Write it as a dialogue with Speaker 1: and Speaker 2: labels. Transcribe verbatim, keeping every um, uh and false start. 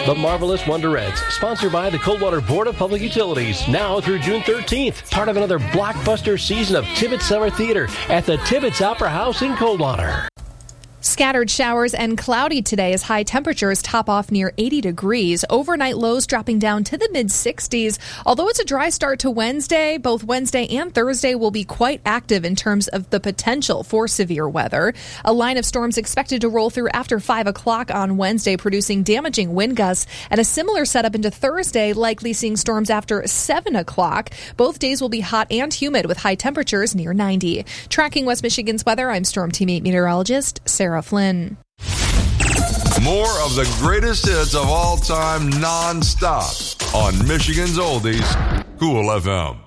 Speaker 1: The Marvelous Wonderettes, sponsored by the Coldwater Board of Public Utilities, now through June thirteenth. Part of another blockbuster season of Tibbetts Summer Theater at the Tibbetts Opera House in Coldwater.
Speaker 2: Scattered showers and cloudy today as high temperatures top off near eighty degrees. Overnight lows dropping down to the mid sixties. Although it's a dry start to Wednesday, both Wednesday and Thursday will be quite active in terms of the potential for severe weather. A line of storms expected to roll through after five o'clock on Wednesday, producing damaging wind gusts, and a similar setup into Thursday, likely seeing storms after seven o'clock. Both days will be hot and humid with high temperatures near ninety. Tracking West Michigan's weather, I'm Storm Team eight meteorologist Sarah Flynn.
Speaker 3: More of the greatest hits of all time non-stop on Michigan's Oldies, Cool F M.